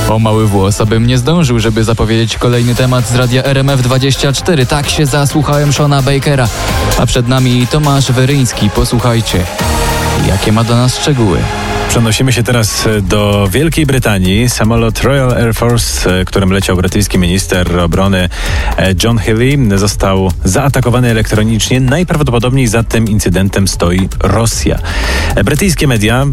O mały włos, abym nie zdążył, żeby zapowiedzieć kolejny temat z radia RMF24. Tak się zasłuchałem Shona Bakera. A przed nami Tomasz Weryński. Posłuchajcie, jakie ma do nas szczegóły. Przenosimy się teraz do Wielkiej Brytanii. Samolot Royal Air Force, którym leciał brytyjski minister obrony John Healey, został zaatakowany elektronicznie. Najprawdopodobniej za tym incydentem stoi Rosja. Brytyjskie media